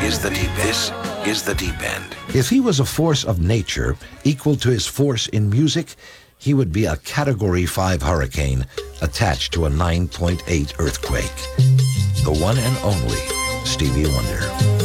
is the deep. This is the deep end. If he was a force of nature equal to his force in music, he would be a Category 5 hurricane attached to a 9.8 earthquake. The one and only Stevie Wonder.